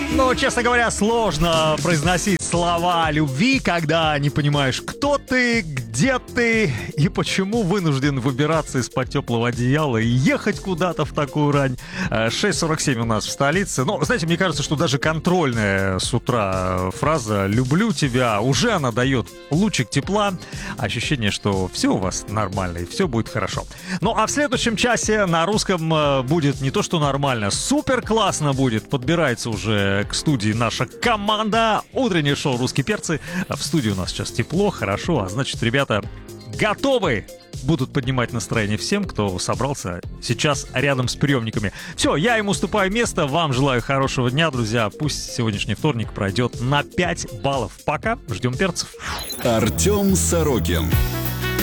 Ну, честно говоря, сложно произносить слова любви, когда не понимаешь, кто ты, где ты и почему вынужден выбираться из-под теплого одеяла и ехать куда-то в такую рань. 6:47 у нас в столице. Но, знаете, мне кажется, что даже контрольная с утра фраза «люблю тебя» уже она дает лучик тепла, ощущение, что все у вас нормально и все будет хорошо. Ну, а в следующем часе на русском будет не то, что нормально, супер классно будет. Подбирается уже к студии наша команда. Утреннее шоу «Русские перцы». В студии у нас сейчас тепло, хорошо, а значит, ребята готовы будут поднимать настроение всем, кто собрался сейчас рядом с приемниками. Все, я им уступаю место, вам желаю хорошего дня, друзья. Пусть сегодняшний вторник пройдет на 5 баллов. Пока, ждем перцев. Артем Сорокин.